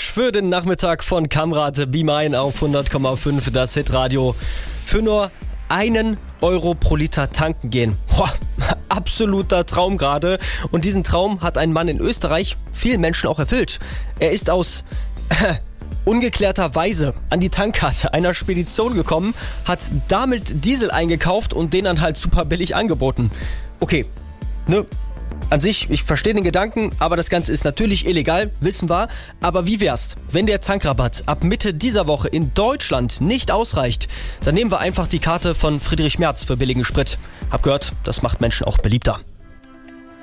für den Nachmittag von Kamrad Be Mine auf 100,5, das Hitradio. Für nur 1 Euro pro Liter tanken gehen. Boah, absoluter Traum gerade. Und diesen Traum hat ein Mann in Österreich vielen Menschen auch erfüllt. Er ist aus ungeklärter Weise an die Tankkarte einer Spedition gekommen, hat damit Diesel eingekauft und den dann halt super billig angeboten. Okay, ne? An sich, ich verstehe den Gedanken, aber das Ganze ist natürlich illegal, wissen wir. Aber wie wär's, wenn der Tankrabatt ab Mitte dieser Woche in Deutschland nicht ausreicht? Dann nehmen wir einfach die Karte von Friedrich Merz für billigen Sprit. Hab gehört, das macht Menschen auch beliebter.